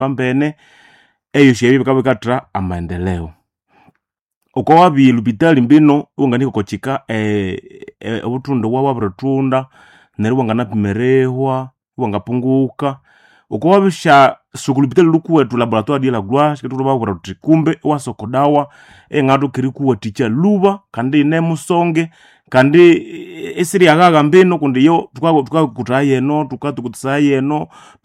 pambene eyo shebi bakabikatra amaendeleo uko wabi lupitali mbino unganiko kochika obutundo wabratunda neri wangana pimerehwa wangapunguka uko wabisha sukulupitali lukuwetu laboratoire de la gloire kitu babura kumbe wasokodawa engado kirikuwa ticha luba kandi ne musonge kandi esiri agaga mbino kundi yo tukakutaye no tukatukusaye no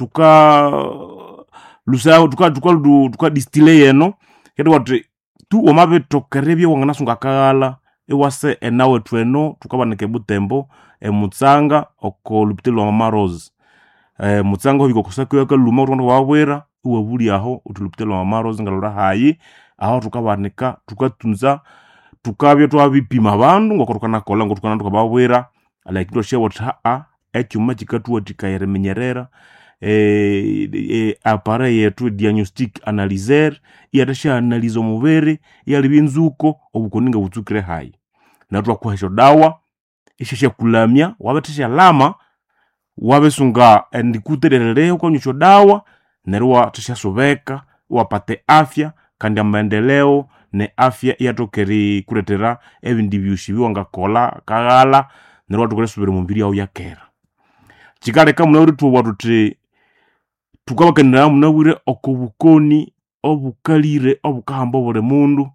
lusao tuka distiller no kedo watu tu omabe tokerebye wangana sunga kala ewase enawe tweno tukabaneke butembo mutsanga oko lupitali wa Mama Rose mutsanga hobiko kusako yakaluma utondo wawera uwabuli aho utulupitali wa Mama Rose ngalora hayi aho tukabanika tukatunza tukabye twabipima abantu ngokorukana kola ngotukana tukabawera alakito shewo tha ekyuma kikatuwa tikayeremenyerera appareil yetu diagnostic analyser yatasha analizo mubere yalibinzuko obukoninga butsukire hayi natwa kwesho dawa isheshe kulamya wabatisha lama wabesunga ndikuterere uko nyucho dawa nerwa tishasubeka wapate afya kandi amaendeleo ne afya yatokeri kuletera ebindi byushibiwa ngakola kagala nerwa tukore subire mu mbiri yawo yakera chikaleka munawuri tuwa tuti tukabakanira munawire okubukoni obukalire obukahamba bole mundu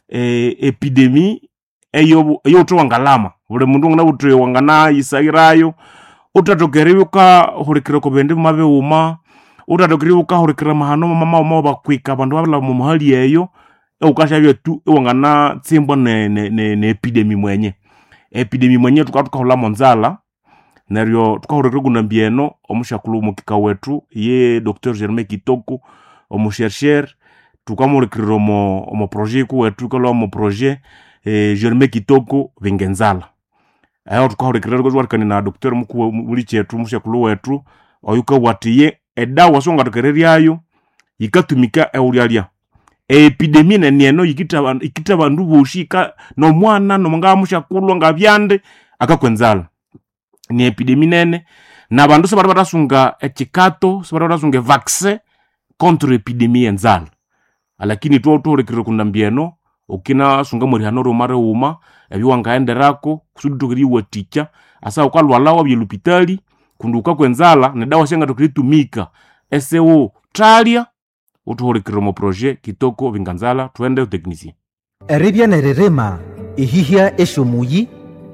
epidemi eyo tuwangalama bole mundu ngana butoye wangana isagirayo utatokeribuka hulikira ko bende mabe uma utatokeribuka hulikira mahano mama bakwika abantu babala mu mahali eyo ukashabye tu wangana tsimbo ne epidemi mwenye tukatukahola monzala neryo tukahurira kunambieno omushakulu mukika wetu ye Dr. Germain Kitoko omushercher tukamurikirira omo projet ku wetu kalo omo projet Germain Kitoko Bingenzala ayo tukahurikirira kozwarikani na Dr. muku muri chetu mushakulu wetu oyuka watiye edawa songa tokereriayo yikatumika eulialia epidemie nenieno yikita bandu boshika no mwana no manga mushakulu ngabyande akakwenzala ni epidemie nene na bandu se batasunga ekikato se batasunga vaccin contre epidemie enzala alakini turekire kunambieno ukina sunga muri hanoro mare uma ebiwangaenderako kusudi tokiriwa ticha asa ukalwalawa byelupitali kunduka kwenzala ne dawa senga tokiritumika SEO tralia uturekire mo projet Kitoko Bingenzala twende uteknisien eribya nererema ihihya eshomuyi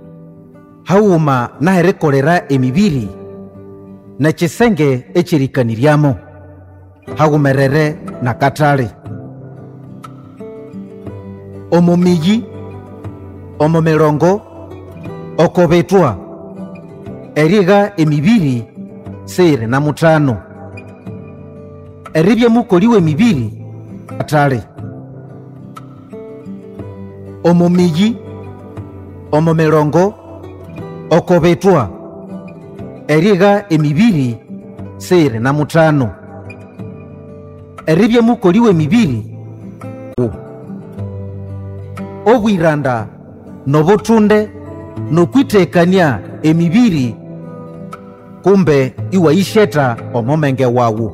hauma naherekorera emibiri na chisenge echirikaniriamo hagumerere na katale omumiji omomerongo okobetwa eriga emibiri sere na mutano eribye mukoliwe emibiri katale omumiji omomerongo okobetwa eriga emibiri sere na mutano eribye mukoliwe emibiri obwiranda nobutunde nokwitekania emibiri kumbe iwaisheta omomenge wawu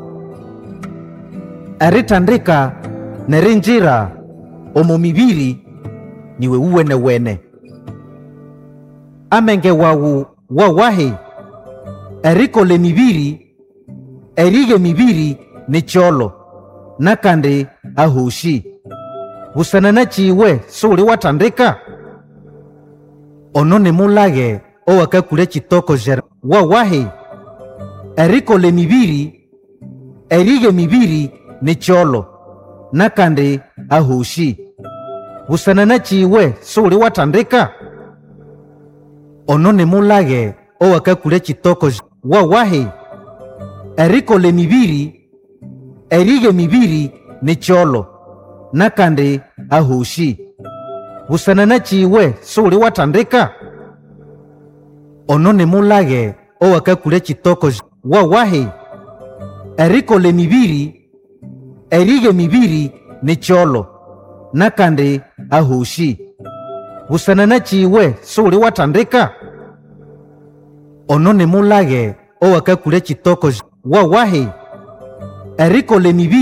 eritandika nerinjira omomibiri niwe uwene amenge wawu wawahi erikole mibiri erige mibiri ni cholo nakandi ahushi busanana chiwe suli watandika onone mulage owakakule Kitoko jer wawahi erikole mibiri erige mibiri ni cholo nakandi ahushi busanana chiwe suli watandika onone mulage owakakule Kitoko wawahi erikole mibiri erige mibiri ni cholo nakandi ahushi busanana chiwe suli watandika onone mulage owakakule Kitoko wawahi erikole mibiri erige mibiri ni cholo nakandi ahushi busanana chiwe suli watandika onone mulage owakakule Kitoko wawahi erikole mibiri